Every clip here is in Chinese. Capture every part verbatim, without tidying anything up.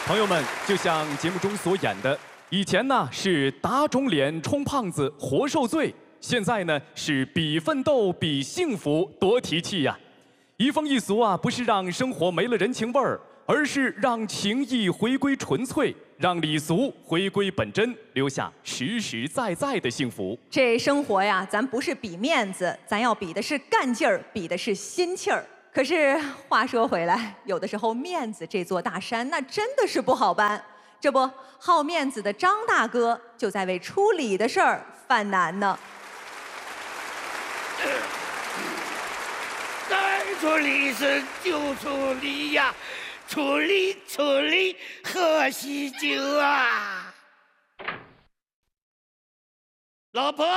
朋友们，就像节目中所演的，以前呢是打肿脸充胖子活受罪，现在呢是比奋斗比幸福多提气呀。移风易俗啊，不是让生活没了人情味儿，而是让情谊回归纯粹，让礼俗回归本真，留下实实在在的幸福。 这生活呀，咱不是比面子，咱要比的是干劲儿，比的是心气儿。可是话说回来，有的时候面子这座大山，那真的是不好搬。这不，好面子的张大哥就在为出礼的事儿犯难呢。 该出礼是就出礼呀，出礼出礼喝喜酒啊！老婆，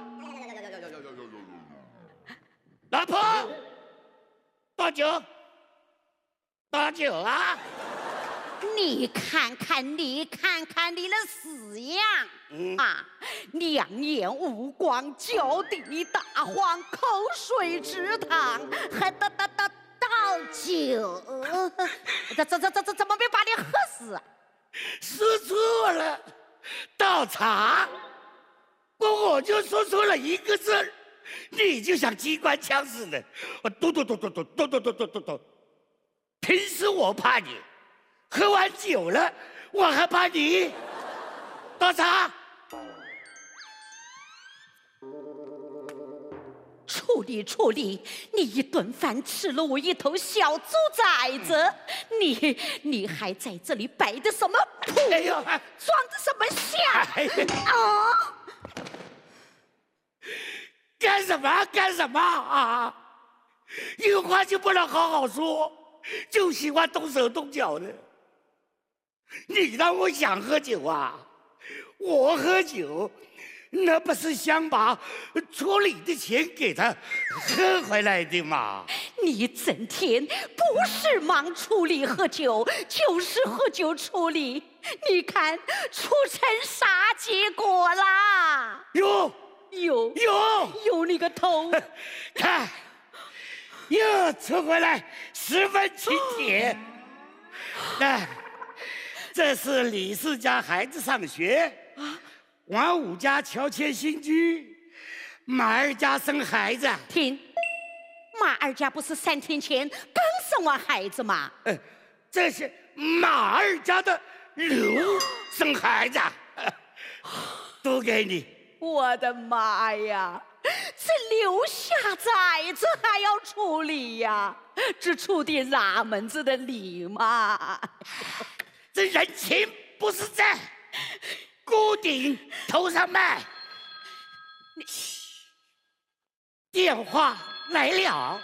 老婆。倒酒，倒酒啊！ 你看看，你看看你的死样、嗯、啊！两眼无光，脚底打晃，口水直淌，还倒倒倒倒酒，这这这这这怎么没把你喝死啊？ 说错了，倒茶。我我就说错了一个字儿。你就像机关枪似的，我嘟嘟嘟嘟嘟嘟嘟嘟嘟嘟嘟。平时我怕你，喝完酒了我还怕你。倒茶。 处理处理，你一顿饭吃了我一头小猪崽子，你你还在这里摆的什么谱？哎呦，装的什么相？哎呀啊！ 干什么干什么啊！有话就不能好好说，就喜欢动手动脚的。你让我想喝酒啊，我喝酒那不是想把出礼的钱给他喝回来的吗？ 你整天不是忙处理喝酒，就是喝酒处理，你看出成啥结果啦？ 哟有有有你个头！ 看，又出回来十分请帖。那这是李四家孩子上学，王五家乔迁新居，马二家生孩子。 停，马二家不是三天前刚生完孩子吗？ 呃，这是马二家的刘生孩子，都给你。 我的妈呀！这留下崽子还要处理呀？这处的哪门子的理嘛？ 这人情不是在锅顶头上卖。电话来了。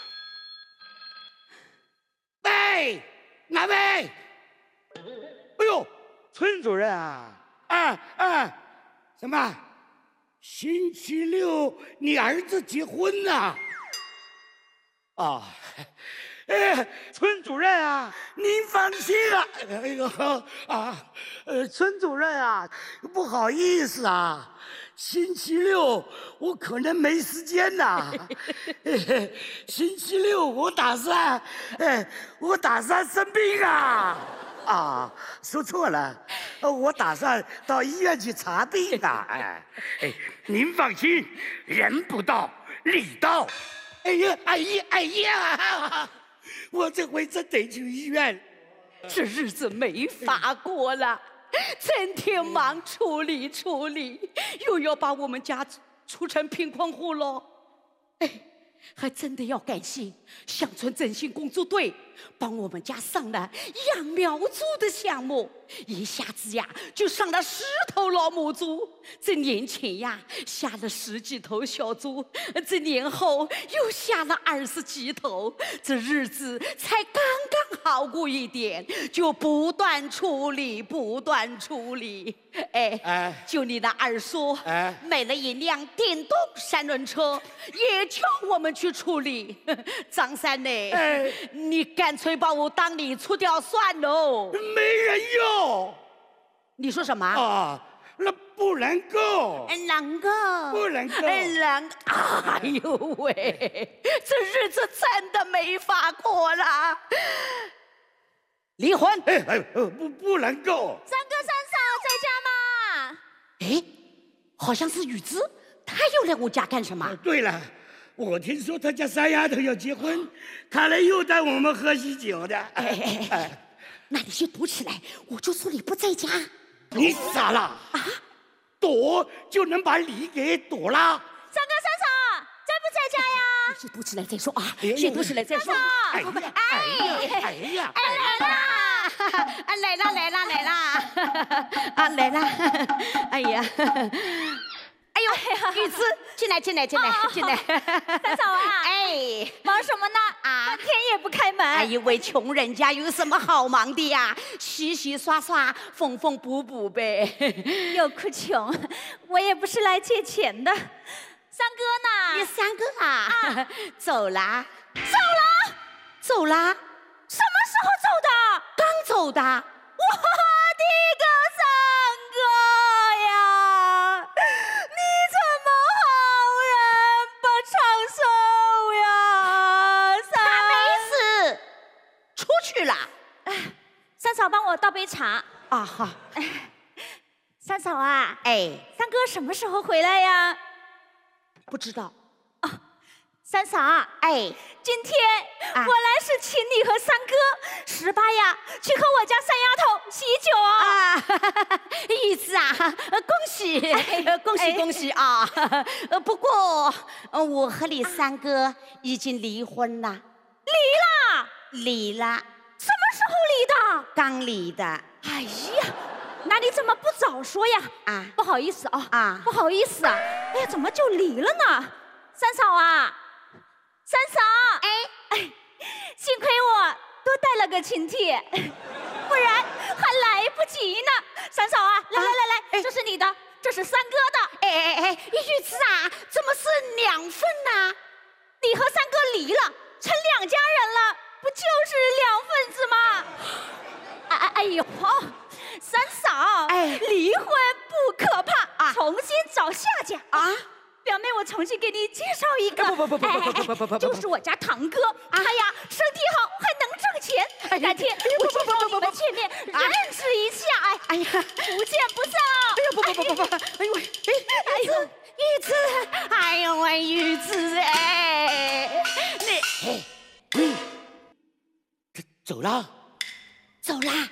喂，哪位？哎呦，村主任啊！啊啊，什么？星期六你儿子结婚呐？啊，哎，村主任啊，您放心啊。哎呦啊，呃，村主任啊，不好意思啊，星期六我可能没时间呐。星期六我打算，哎，我打算生病啊。啊，说错了，我打算到医院去查病啊！哎，哎，您放心，人不到，礼到。哎呀，哎呀，哎呀，我这回真得去医院。 这日子没法过了，整天忙处理处理，又要把我们家出成贫困户喽。哎，还真的要感谢乡村振兴工作队帮我们家上了养苗猪的项目，一下子呀就上了十头老母猪。这年前呀下了十几头小猪，这年后又下了二十几头，这日子才刚刚好过一点，就不断处理，不断处理。哎，哎就你那二叔，哎，买了一辆电动三轮车，也叫我们去处理。张三呢？哎，你干脆把我当你出掉算喽。 没人要。 你说什么？ 啊，那不能够。 能够。 不能够。 能。哎呦喂，这日子真的没法过了。 离婚。 哎哎，呃不不能够。 三哥三嫂在家吗？ 哎，好像是雨之，他又来我家干什么？ 对了，我听说他家三丫头要结婚，看来又带我们喝喜酒的。 哎哎哎，那你先躲起来，我就说你不在家。 你傻了啊？躲就能把你给躲了？ 三哥三嫂在不在家呀？ 先躲起来再说啊，先躲起来再说。 哎呀哎呀哎呀！ 来啦！啊来啦来啦来啦！啊来啦！哎呀！哎呦，雨之，进来进来进来进来！ 三嫂啊， 哎， 忙什么呢？啊，半天也不开门。 哎，一位穷人家有什么好忙的呀？洗洗刷刷，缝缝补补呗。 又哭穷，我也不是来借钱的。三哥你呢？ 三哥啊，走啦， 走了？ 走啦， 什么时候走的？ 刚走的。 我的个三哥呀！你怎么好人不长寿呀？三他没死，出去了。 三嫂帮我倒杯茶。 啊哈， 三嫂啊， 哎， 三哥什么时候回来呀？ 不知道。 三嫂， 哎， 今天啊我来是请你和三哥十八呀去和我家三丫头喜酒啊！ 啊，雨之啊，恭喜，呃恭喜哎恭喜啊！呃，不过呃我和你三哥已经离婚了， 离了？ 离了， 什么时候离的？ 刚离的。 哎呀，那你怎么不早说呀？ 啊不好意思啊， 啊不好意思啊，哎呀，怎么就离了呢？三嫂啊，三嫂， 哎哎，幸亏我多带了个请帖，不然还来不及呢。三嫂啊，来来来来， 哎这是你的，这是三哥的， 哎哎哎，雨之啊，怎么是两份呢？ 你和三哥离了，成两家人了，不就是两份子吗？哎哎哎呦，三嫂， 哎离婚不可怕啊重新找下家啊。 表妹，我重新给你介绍一个， 不不不不不不不不不不不就是我家堂哥，他呀身体好，还能挣钱。改天我介绍你们见面，认识一下，哎哎呀， 不见不散。 哎呀不不不不不，哎呦，哎呦，雨之，哎呦喂，雨之哎，你嗯，这走了。 走啦。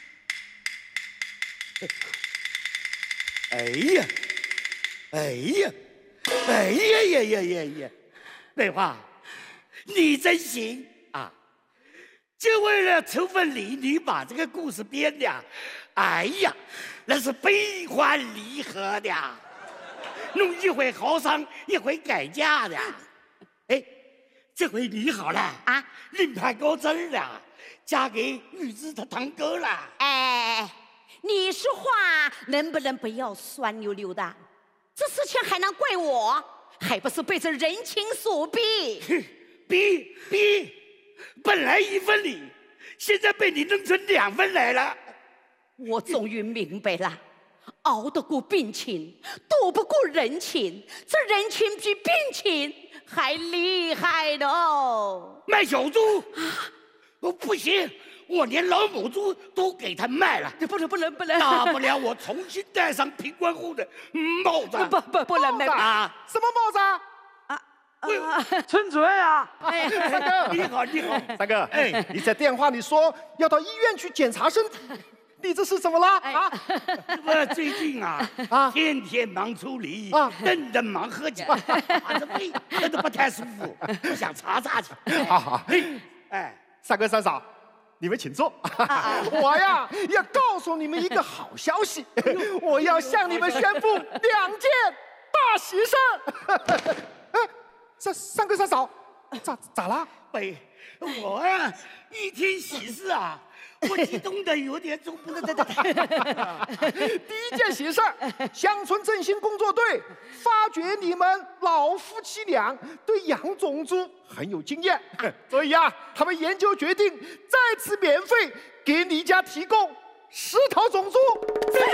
哎呀，哎呀，哎呀呀呀呀呀！美花，你真行啊！就为了凑份礼，你把这个故事编的，哎呀，那是悲欢离合的，弄一回好伤，一回改嫁的。哎，这回你好了啊，另攀高枝了，嫁给玉芝他堂哥了。 哎，你说话能不能不要酸溜溜的？这事情还能怪我？还不是被这人情所逼？ 哼，逼逼，本来一分礼，现在被你弄成两分来了。 我终于明白了，熬得过病情，躲不过人情，这人情比病情还厉害的哦！ 卖小猪，我不行，我连老母猪都给他卖了。 不能不能不能！ 大不了我重新戴上平官户的帽子。 不不不能卖啊！ 什么帽子啊？ 村主任啊！ 哎，三哥， 你好，你好， 三哥， 哎哎，你在电话里说要到医院去检查身体，你这是怎么了啊？ 我最近啊啊天天忙处理啊顿顿忙喝酒，把这胃喝得不太舒服，不想查查去。 好好， 嘿，哎， 三哥三嫂，你们请坐。我呀要告诉你们一个好消息，我要向你们宣布两件大喜事儿。哎，三三哥三嫂，咋咋了？ 喂，我啊一听喜事啊，我激动的有点走不得得得。 第一件喜事儿，乡村振兴工作队发觉你们老夫妻俩对养种猪很有经验，所以啊，他们研究决定再次免费给你家提供十头种猪。 哎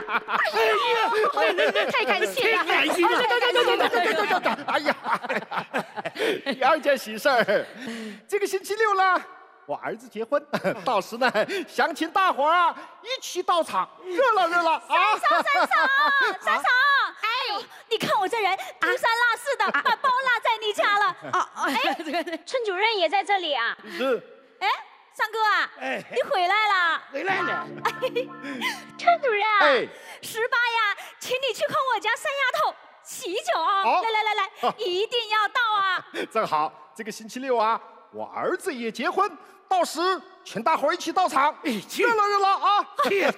呀， 太感谢了， 太感谢了！ 对对对对对对对对！哎呀，第二件喜事儿，这个星期六呢， 我儿子结婚，到时呢，想请大伙儿啊一起到场，热闹热闹啊！ 三嫂，三嫂，三嫂，哎，你看我这人丢三落四的，把包落在你家了。 啊啊！ 哎，村主任也在这里啊。 是。 哎，三哥啊， 哎， 你回来了。 回来了。 村主任， 哎， 十八呀，请你去看我家三丫头喜酒啊！ 好来来来来，一定要到啊！ 正好这个星期六啊，我儿子也结婚，到时请大伙儿一起到场，热闹热闹啊！ 去